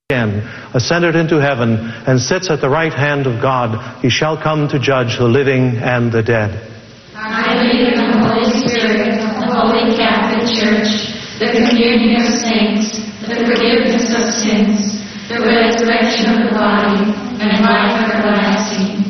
again, ascended into heaven, and sits at the right hand of God. He shall come to judge the living and the dead. I believe in the Holy Spirit, the Holy Catholic Church, the communion of saints, the forgiveness of sins, the resurrection of the body, and life everlasting.